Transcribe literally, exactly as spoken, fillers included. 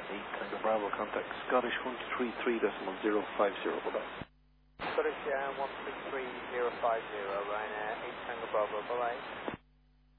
eight Tango Bravo, contact Scottish one three three decimal zero five zero, bye-bye. Scottish uh, one three three zero five zero, Ryanair eight Tango Bravo, bye-bye.